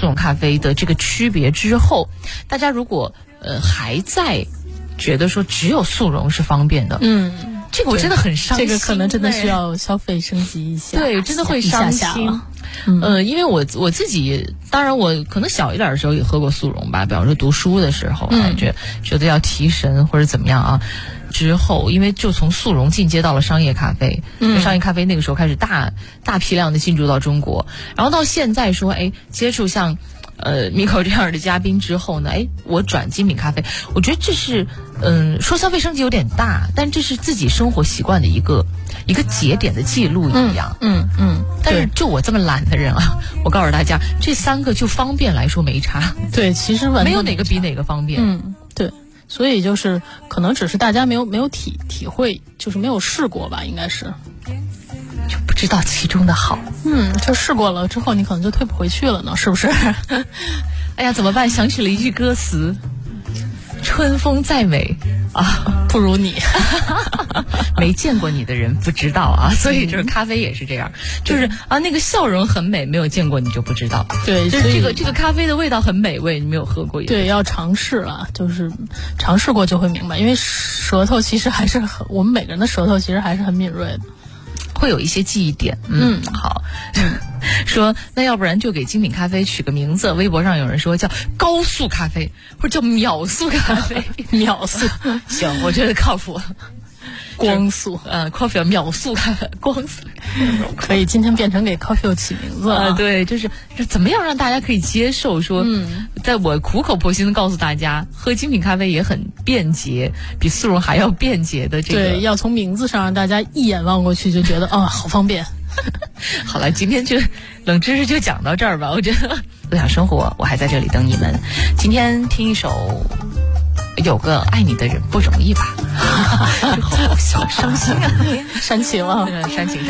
速溶咖啡的这个区别之后，大家如果还在觉得说只有速溶是方便的，这个我真的很伤心， 这个可能真的需要消费升级一下， 对，真的会伤心。因为我自己，当然我可能小一点的时候也喝过速溶吧，比方说读书的时候，觉得要提神或者怎么样啊。之后，因为就从速溶进阶到了商业咖啡，商业咖啡那个时候开始大批量的进驻到中国，然后到现在说，接触像Miko 这样的嘉宾之后呢，我转精品咖啡，我觉得这是说消费升级有点大，但这是自己生活习惯的一个节点的记录一样。但是就我这么懒的人啊，我告诉大家，这3个就方便来说没差。 对，其实没有哪个比哪个方便。 对。所以就是可能只是大家没有体会，就是没有试过吧，应该是就不知道其中的好。 就试过了之后你可能就退不回去了呢，是不是？ 哎呀，怎么办？想起了一句歌词，春风再美啊， 不如你。 没见过你的人不知道啊，所以就是咖啡也是这样，就是那个笑容很美，没有见过你就不知道。 对， 就是这个咖啡的味道很美味，你没有喝过也。 对，要尝试了，就是尝试过就会明白，因为舌头其实还是我们每个人的舌头其实还是很敏锐的， 会有一些记忆点。好。说那要不然就给精品咖啡取个名字，微博上有人说叫高速咖啡或者叫秒速咖啡。 秒速行，我觉得靠谱。 光速 coffee 秒速咖啡，光速可以，今天变成给 coffee 起名字了。 对，就是怎么样让大家可以接受说，在我苦口婆心的告诉大家，喝精品咖啡也很便捷，比速溶还要便捷的这个。 对，要从名字上让大家一眼望过去就觉得好方便。 好了，今天就冷知识就讲到这儿吧。我觉得我想生活，我还在这里等你们。今天听一首有个爱你的人不容易吧。好伤心啊。 煽情了， 煽情。